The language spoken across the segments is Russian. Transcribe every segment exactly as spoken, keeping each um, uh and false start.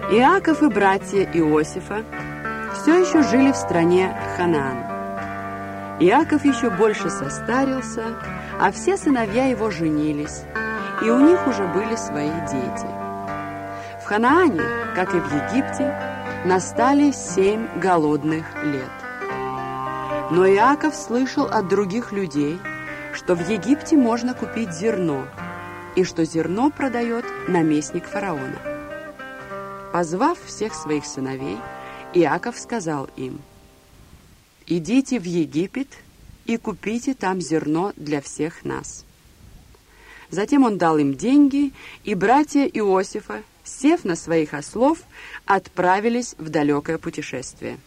Иаков и братья Иосифа все еще жили в стране Ханаан. Иаков еще больше состарился, а все сыновья его женились, и у них уже были свои дети. В Ханаане, как и в Египте, настали семь голодных лет. Но Иаков слышал от других людей, что в Египте можно купить зерно, и что зерно продает наместник фараона. Позвав всех своих сыновей, Иаков сказал им: «Идите в Египет и купите там зерно для всех нас». Затем он дал им деньги, и братья Иосифа, сев на своих ослов, отправились в далекое путешествие.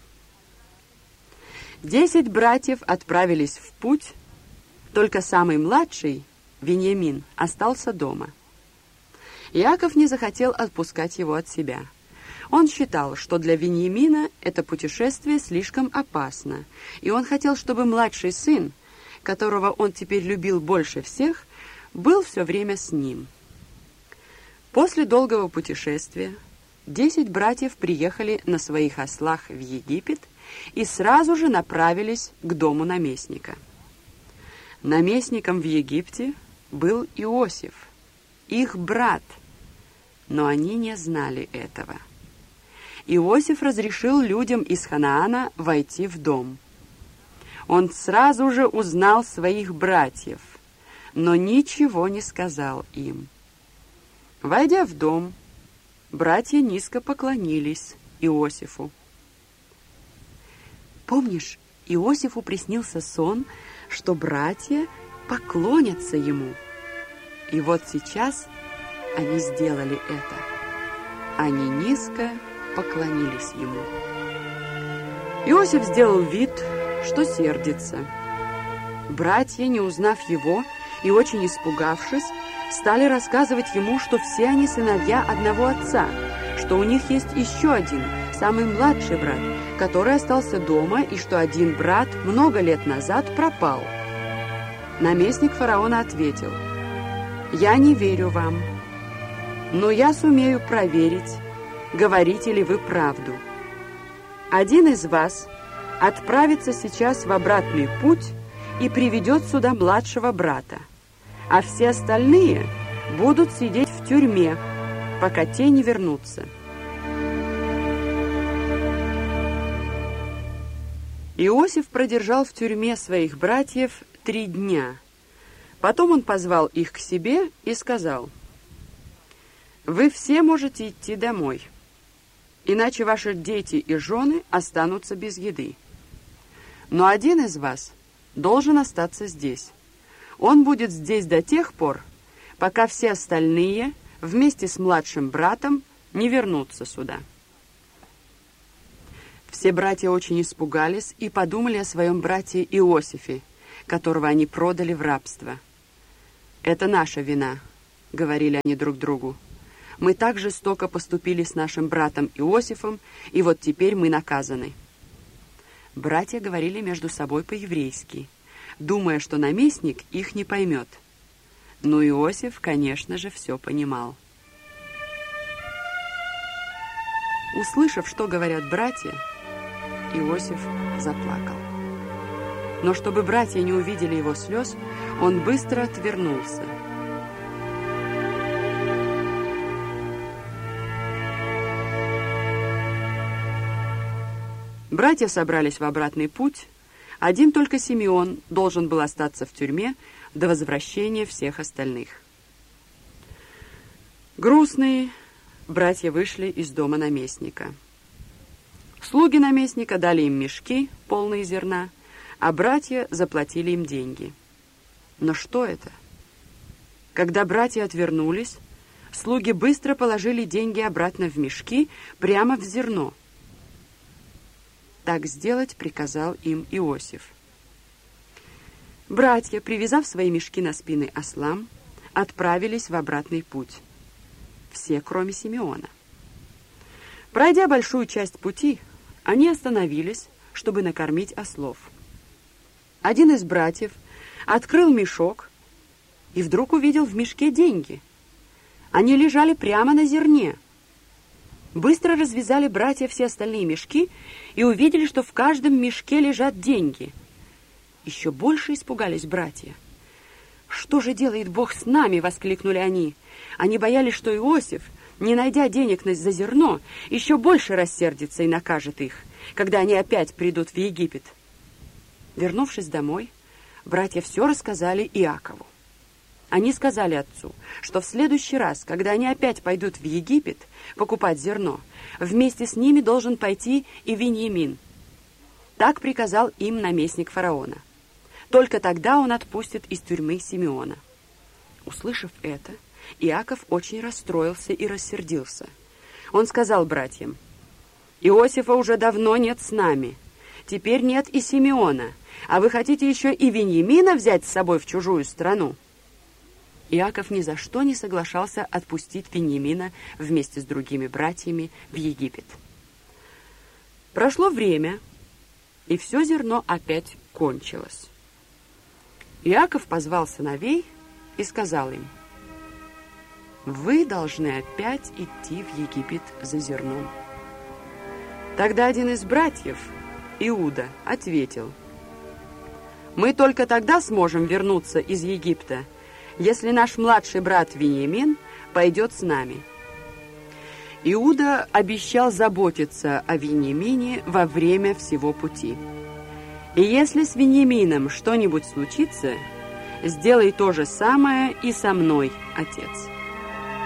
Десять братьев отправились в путь, только самый младший, Виньямин, остался дома. Иаков не захотел отпускать его от себя. Он считал, что для Виньямина это путешествие слишком опасно, и он хотел, чтобы младший сын, которого он теперь любил больше всех, был все время с ним. После долгого путешествия десять братьев приехали на своих ослах в Египет и сразу же направились к дому наместника. Наместником в Египте был Иосиф, их брат, но они не знали этого. Иосиф разрешил людям из Ханаана войти в дом. Он сразу же узнал своих братьев, но ничего не сказал им. Войдя в дом, братья низко поклонились Иосифу. Помнишь, Иосифу приснился сон, что братья поклонятся ему. И вот сейчас они сделали это. Они низко поклонились ему. Иосиф сделал вид, что сердится. Братья, не узнав его и очень испугавшись, стали рассказывать ему, что все они сыновья одного отца, что у них есть еще один, самый младший брат, который остался дома, и что один брат много лет назад пропал. Наместник фараона ответил: «Я не верю вам, но я сумею проверить, говорите ли вы правду. Один из вас отправится сейчас в обратный путь и приведет сюда младшего брата, а все остальные будут сидеть в тюрьме, пока те не вернутся». Иосиф продержал в тюрьме своих братьев три дня. Потом он позвал их к себе и сказал: «Вы все можете идти домой, иначе ваши дети и жены останутся без еды. Но один из вас должен остаться здесь. Он будет здесь до тех пор, пока все остальные вместе с младшим братом не вернутся сюда». Все братья очень испугались и подумали о своем брате Иосифе, которого они продали в рабство. «Это наша вина», — говорили они друг другу. «Мы так жестоко поступили с нашим братом Иосифом, и вот теперь мы наказаны». Братья говорили между собой по-еврейски, думая, что наместник их не поймет. Но Иосиф, конечно же, все понимал. Услышав, что говорят братья, Иосиф заплакал. Но чтобы братья не увидели его слез, он быстро отвернулся. Братья собрались в обратный путь. Один только Симеон должен был остаться в тюрьме до возвращения всех остальных. Грустные братья вышли из дома наместника. Слуги наместника дали им мешки, полные зерна, а братья заплатили им деньги. Но что это? Когда братья отвернулись, слуги быстро положили деньги обратно в мешки, прямо в зерно. Так сделать приказал им Иосиф. Братья, привязав свои мешки на спины ослам, отправились в обратный путь. Все, кроме Симеона. Пройдя большую часть пути, они остановились, чтобы накормить ослов. Один из братьев открыл мешок и вдруг увидел в мешке деньги. Они лежали прямо на зерне. Быстро развязали братья все остальные мешки и увидели, что в каждом мешке лежат деньги. Еще больше испугались братья. «Что же делает Бог с нами?» — воскликнули они. Они боялись, что Иосиф, не найдя денег за зерно, еще больше рассердится и накажет их, когда они опять придут в Египет. Вернувшись домой, братья все рассказали Иакову. Они сказали отцу, что в следующий раз, когда они опять пойдут в Египет покупать зерно, вместе с ними должен пойти и Виньямин. Так приказал им наместник фараона. Только тогда он отпустит из тюрьмы Симеона. Услышав это, Иаков очень расстроился и рассердился. Он сказал братьям: «Иосифа уже давно нет с нами. Теперь нет и Симеона. А вы хотите еще и Виньямина взять с собой в чужую страну?» Иаков ни за что не соглашался отпустить Виньямина вместе с другими братьями в Египет. Прошло время, и все зерно опять кончилось. Иаков позвал сыновей и сказал им: «Вы должны опять идти в Египет за зерном». Тогда один из братьев, Иуда, ответил: «Мы только тогда сможем вернуться из Египта, если наш младший брат Виньямин пойдет с нами». Иуда обещал заботиться о Виньямине во время всего пути. «И если с Виньямином что-нибудь случится, сделай то же самое и со мной, отец».